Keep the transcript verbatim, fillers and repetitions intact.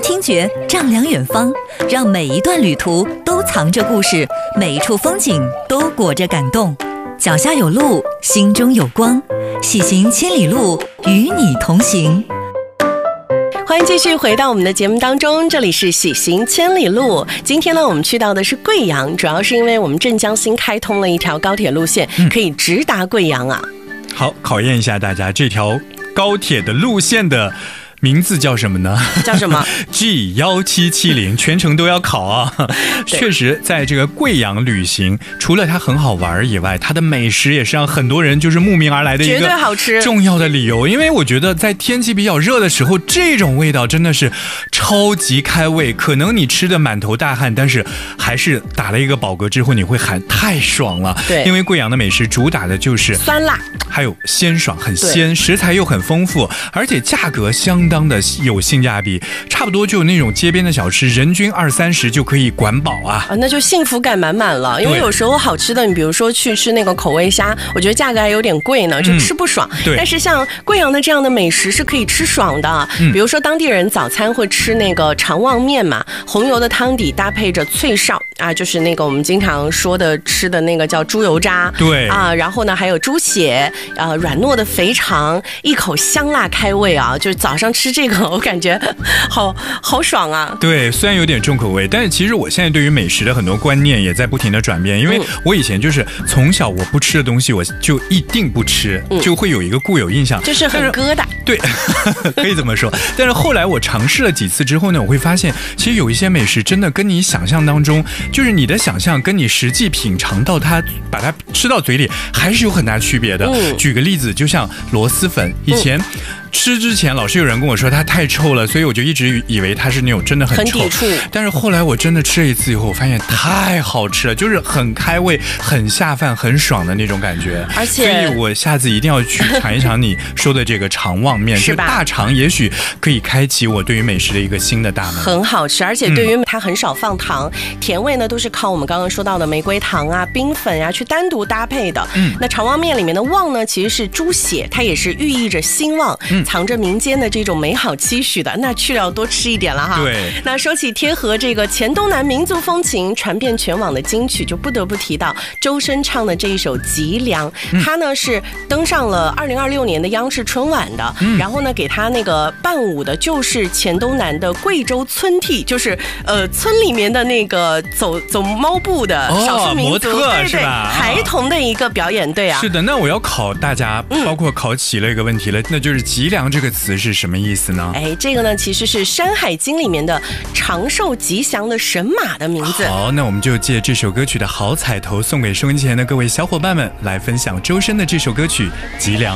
听觉，丈量远方，让每一段旅途都藏着故事，每一处风景都裹着感动。脚下有路，心中有光，喜行千里路，与你同行。 欢迎继续回到我们的节目当中，这里是喜行千里路。今天呢，我们去到的是贵阳，主要是因为我们镇江新开通了一条高铁路线，可以直达贵阳啊。 好，考验一下大家，这条高铁的路线的名字叫什么呢？ 叫什么 ？G 一七七零，全程都要考啊！确实，在这个贵阳旅行，除了它很好玩以外，它的美食也是让很多人就是慕名而来的一个绝对好吃重要的理由。因为我觉得在天气比较热的时候，这种味道真的是超级开胃。可能你吃的满头大汗，但是还是打了一个饱嗝之后，你会喊太爽了。 对， 因为贵阳的美食主打的就是酸辣， 还有鲜爽，很鲜，食材又很丰富，而且价格相当的有性价比，差不多就有那种街边的小吃，人均二三十就可以管饱啊！ 啊，那就幸福感满满了。因为有时候好吃的，你比如说去吃那个口味虾，我觉得价格还有点贵呢，就吃不爽。嗯、 对。 但是像贵阳的这样的美食是可以吃爽的，嗯、比如说当地人早餐会吃那个肠旺面嘛，红油的汤底搭配着脆哨啊，就是那个我们经常说的吃的那个叫猪油渣。 对。 啊，然后呢还有猪血，呃，软糯的肥肠，一口香辣开胃啊，就是早上吃这个。我感觉好好爽啊！ 对，虽然有点重口味，但是其实我现在对于美食的很多观念也在不停的转变。因为我以前就是从小我不吃的东西，我就一定不吃，嗯、就会有一个固有印象， 就是很疙瘩。 对，可以这么说。但是后来我尝试了几次之后呢，我会发现，其实有一些美食真的跟你想象当中，就是你的想象跟你实际品尝到它，把它吃到嘴里，还是有很大区别的。嗯、举个例子，就像螺蛳粉，以前。嗯吃之前老是有人跟我说它太臭了，所以我就一直以为它是那种真的很臭， 很抵触。 但是后来我真的吃了一次以后，我发现太好吃了，就是很开胃、很下饭、很爽的那种感觉。 而且， 所以我下次一定要去尝一尝你说的这个肠旺面， 是吧？ 大肠也许可以开启我对于美食的一个新的大门。 很好吃，而且对于它很少放糖，嗯、甜味呢都是靠我们刚刚说到的玫瑰糖啊、冰粉啊去单独搭配的。嗯，那肠旺面里面的旺呢，其实是猪血，它也是寓意着兴旺，嗯、藏着民间的这种美好期许的，那去了多吃一点了哈。 对。 那说起贴合这个黔东南民族风情传遍全网的金曲，就不得不提到周深唱的这一首《脊梁》，嗯、他呢是登上了二零二六年的央视春晚的，嗯、然后呢给他那个伴舞的就是黔东南的贵州村替，就是呃村里面的那个走走猫步的少数民族， 哦、模特对对，孩童的一个表演队啊。 是的，那我要考大家，包括考起了一个问题了，嗯、那就是脊梁这个词是什么意思呢？ 哎，这个呢其实是《山海经》里面的长寿吉祥的神马的名字。 好，那我们就借这首歌曲的好彩头，送给收音机前的各位小伙伴们，来分享周深的这首歌曲《脊梁》。